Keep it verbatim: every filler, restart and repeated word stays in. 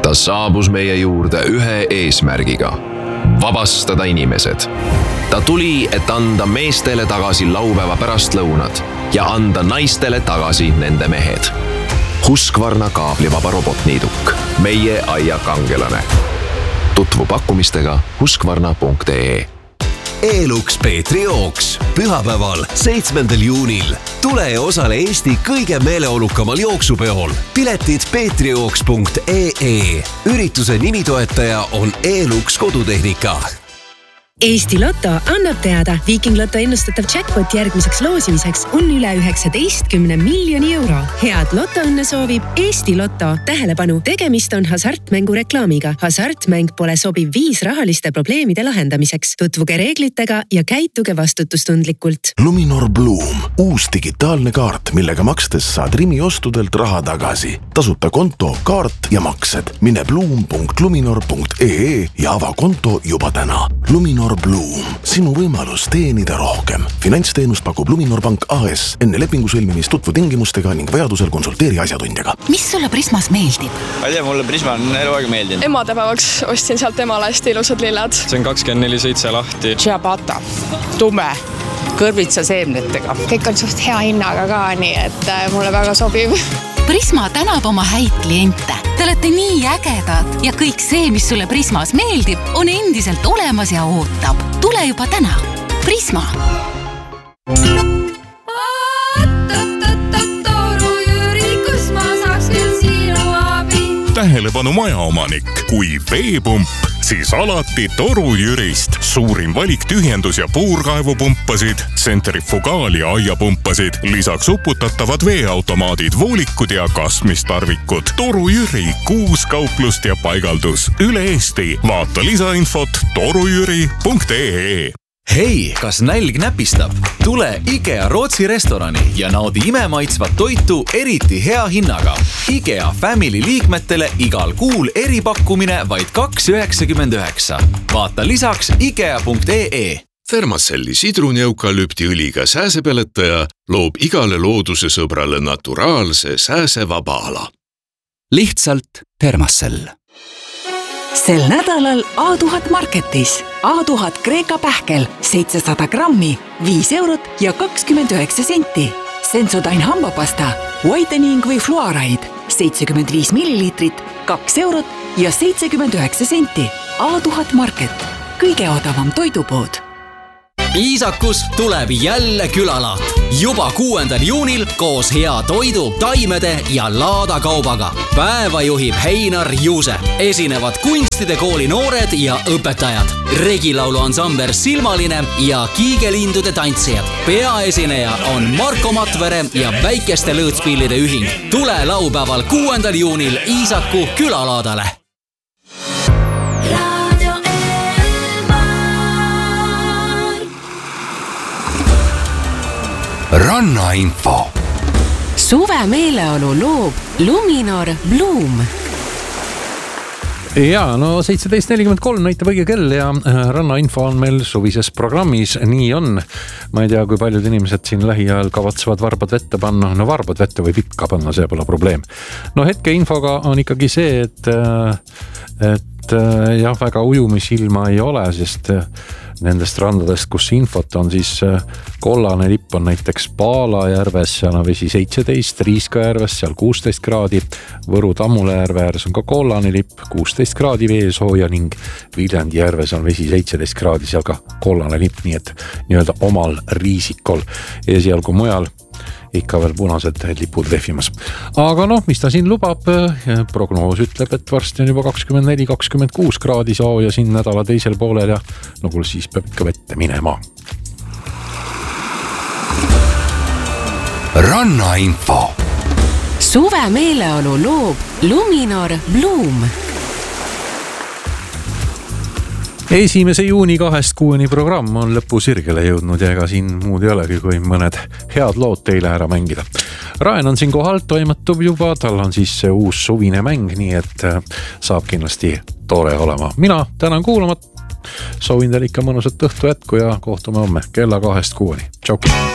Ta saabus meie juurde ühe eesmärgiga. Vabastada inimesed. Ta tuli, et anda meestele tagasi laupäeva pärastlõunad ja anda naistele tagasi nende mehed. Husqvarna kaablivaba robotniiduk. Meie aia kangelane. Tutvu pakkumistega husqvarna punkt ee. Elux Peetri jooks pühapäeval seitsmendal juunil. Tule ja osale Eesti kõige meeleolukamal jooksupeol. Piletid peetrijooks punkt ee. Ürituse nimitoetaja on Elux kodutehnika. Eesti Lotto annab teada, Viiking Lotto ennustatav jackpot järgmiseks loosimiseks on üle üheksateistkümne miljoni euro. Head lotoõnne soovib Eesti Lotto. Tähelepanu, tegemist on hasartmängu reklaamiga. Hasartmäng pole sobiv viis rahaliste probleemide lahendamiseks. Tutvuge reeglitega ja käituge vastutustundlikult. Luminor Bloom. Uus digitaalne kaart, millega makstes saad Rimi ostudelt raha tagasi. Tasuta konto, kaart ja maksed. Mine bloom punkt luminor punkt ee ja ava konto juba täna. Luminor Bloom. Sinu võimalus teenida rohkem. Finantsteenust pakub Luminor Pank A S. Enne lepingu sõlmimist tutvu tingimustega ning vajadusel konsulteeri asjatundjaga. Mis sulle Prismas meeldib? Ma ei tea, mulle Prisma on eluaega meeldinud. Emadepäevaks ostsin sealt emale hästi ilusad lilled. See on kakskümmend neli seitse lahti. Ciabatta. Tume. Kõrvitsa seemnetega. Kõik on suht hea hinnaga ka, nii et mulle väga sobib. Prisma tänab oma häid kliente. Te olete nii ägedad ja kõik see, mis sulle Prismas meeldib, on endiselt olemas ja ootab. Tule juba täna. Prisma. Toru Jüri, kus ma saaks küll sinu abi? Tähelepanu majaomanik, kui veepump, siis alati Toru Jürist. Suurim valik tühjendus- ja puurkaevupumpasid, tsentrifugaal- ja aiapumpasid, lisaks uputatavad veeautomaadid, voolikud ja kasmistarvikud. Toru Jüri, kuus kauplust ja paigaldus. Üle Eesti. Vaata lisainfot torujüri punkt ee. Hei, kas nälg näpistab? Tule IKEA Rootsi restorani ja naudi imemaitsvat toitu eriti hea hinnaga. IKEA Family liikmetele igal kuul eripakkumine vaid kaks üheksakümmend üheksa. Vaata lisaks ikea punkt ee. Thermacelli sidruneukalüpti õliga sääsepeletaja loob igale looduse sõbrale naturaalse sääsevaba ala. Lihtsalt Thermacell. Sel nädalal A tuhat marketis. A tuhat Kreeka pähkel, seitsesada grammi, viis eurot ja kakskümmend üheksa senti. Sensodyne hambapasta, whitening või fluoride, seitsekümmend viis milliliitrit, kaks eurot ja seitsekümmend üheksa senti. A tuhat market, kõige odavam toidupood. Iisakus tuleb jälle külalaat. Juba kuuendal juunil koos hea toidu, taimede ja laadakaubaga. Päeva juhib Heinar Juuse. Esinevad kunstide kooli noored ja õpetajad. Regilaulu ansamber Silmaline ja kiigelindude tantsijad. Peaesineja on Marko Matvere ja Väikeste lõõtspillide ühing. Tule laupäeval kuuendal juunil Iisaku külalaadale. Rannainfo. Suve meeleolu loob Luminor Bloom. Ja, no seitseteist nelikümmend kolm näitab õige kell ja rannainfo on meil suvises programmis. Nii on. Ma ei tea, kui paljud inimesed siin lähiajal kavatsevad varbad vette panna. No varbad vette võib ikka panna, see pole probleem. No hetke infoga on ikkagi see, et, et jah, väga ujumisilma ei ole, sest nendest randadest, kus infot on, siis kollane lipp on näiteks Paala järves, seal on vesi seitseteist, Riiska järves, seal kuusteist kraadi, Võru Tammule järve ääres on ka kollane lipp, kuusteist kraadi veesooja ning Viljandi järves on vesi seitseteist kraadi, seal ka kollane lipp, nii et nii-öelda omal riisikol. Esialgu mujal ikka veel punased lipud lehvimas. Aga noh, mis ta siin lubab? Prognoos ütleb, et varsti on juba kakskümmend neli kakskümmend kuus kraadi sooja siin nädala teisel poolel ja no kuule, siis peab ikka vette minema. Rannainfo. Suve meeleolu loob Luminor Bloom. Esimese juuni kahest kuueni programm on lõpu sirgele jõudnud ja ega siin muud ei olegi, kui mõned head lood teile ära mängida. Raen on siin kohal, toimetub juba, tal on siis uus suvine mäng, nii et saab kindlasti tore olema. Mina tänan kuulamat, soovin teile ikka mõnusat õhtu jätku ja kohtume homme kella kahest kuueni. Tšau!